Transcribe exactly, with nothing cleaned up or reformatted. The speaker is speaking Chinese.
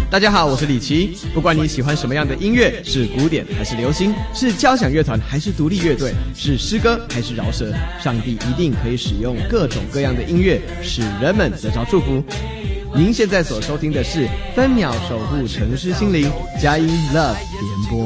大家好，我是李琦。不管你喜欢什么样的音乐，是古典还是流行，是交响乐团还是独立乐队，是诗歌还是饶舌，上帝一定可以使用各种各样的音乐，使人们得着祝福。您现在所收听的是分秒守护城市心灵，佳音 Love。